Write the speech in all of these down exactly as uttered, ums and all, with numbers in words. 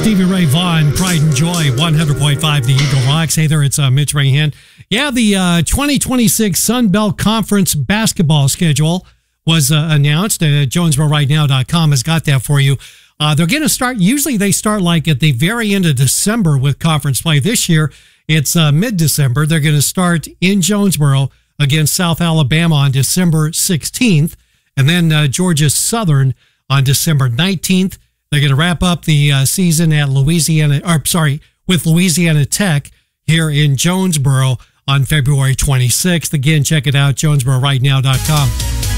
Stevie Ray Vaughan, Pride and Joy, one hundred point five The Eagle Rocks. Hey there, it's uh, Mitch Rahan. Yeah, the uh, twenty twenty-six Sun Belt Conference basketball schedule was uh, announced. Uh, Jonesboro Right Now dot com has got that for you. Uh, they're going to start, usually they start like at the very end of December with conference play. This year, it's uh, mid-December. They're going to start in Jonesboro against South Alabama on December sixteenth, and then uh, Georgia Southern on December nineteenth. They're going to wrap up the uh, season at Louisiana, or sorry, with Louisiana Tech here in Jonesboro on February twenty-sixth. Again, check it out, Jonesboro Right Now dot com.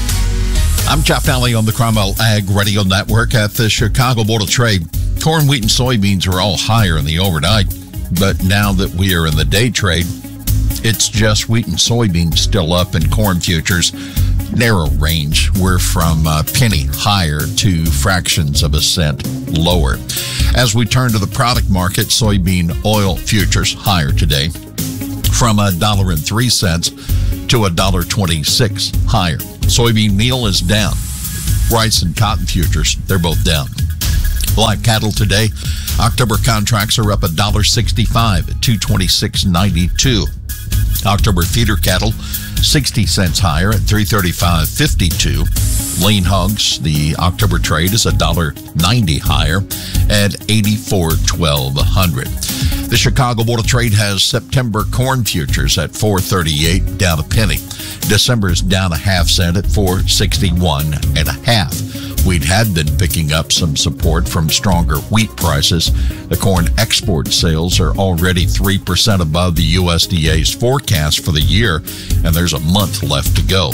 I'm Jeff Alley on the Cromwell Ag Radio Network. At the Chicago Board of Trade, corn, wheat, and soybeans are all higher in the overnight. But now that we are in the day trade, it's just wheat and soybeans still up, in corn futures narrow range. We're from a penny higher to fractions of a cent lower. As we turn to the product market, soybean oil futures higher today from a dollar and three cents to a dollar twenty-six higher. Soybean meal is down. Rice and cotton futures, they're both down. Live cattle today, October contracts are up a dollar sixty-five at two twenty-six ninety-two. October feeder cattle, sixty cents higher at three thirty-five fifty-two. Lean hogs, the October trade is a dollar ninety higher at eighty-four twelve a hundred. The Chicago Board of Trade has September corn futures at four thirty-eight, down a penny. December's down a half cent at four sixty-one and a half. Wheat had been picking up some support from stronger wheat prices. The corn export sales are already three percent above the U S D A's forecast for the year, and there's a month left to go.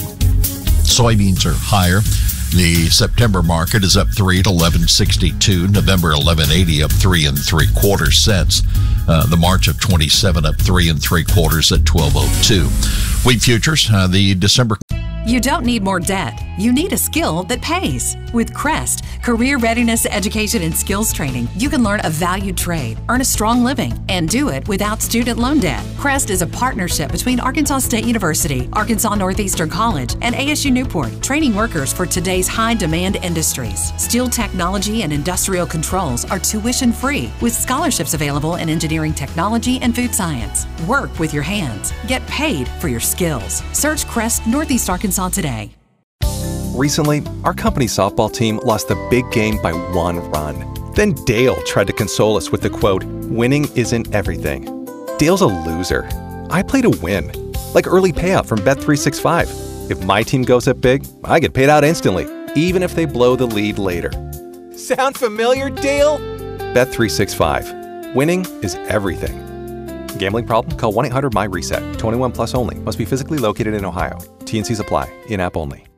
Soybeans are higher. The September market is up three at eleven sixty-two. November eleven eighty up three and three quarter cents. Uh, the March of twenty-seven up three and three quarters at twelve oh two. Wheat futures, uh, the December. You don't need more debt. You need a skill that pays. With Crest, Career Readiness Education and Skills Training, you can learn a valued trade, earn a strong living, and do it without student loan debt. Crest is a partnership between Arkansas State University, Arkansas Northeastern College, and A S U Newport, training workers for today's high-demand industries. Steel technology and industrial controls are tuition-free, with scholarships available in engineering technology and food science. Work with your hands. Get paid for your skills. Search Crest Northeast Arkansas today. Recently, our company softball team lost the big game by one run. Then Dale tried to console us with the quote, "Winning isn't everything." Dale's a loser. I play to win, like early payout from Bet three sixty-five. If my team goes up big, I get paid out instantly, even if they blow the lead later. Sound familiar, Dale? Bet three sixty-five. Winning is everything. Gambling problem? Call one eight hundred M Y RESET. twenty-one plus only. Must be physically located in Ohio. T and Cs apply. In-app only.